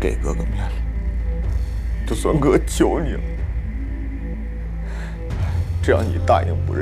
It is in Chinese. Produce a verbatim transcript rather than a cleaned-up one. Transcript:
给哥哥面子，就算哥求你了，只要你答应不认。